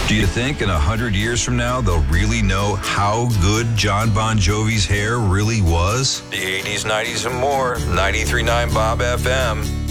Do you think in 100 years from now, they'll really know how good John Bon Jovi's hair really was? The 80s, 90s, and more. 93.9 Bob FM.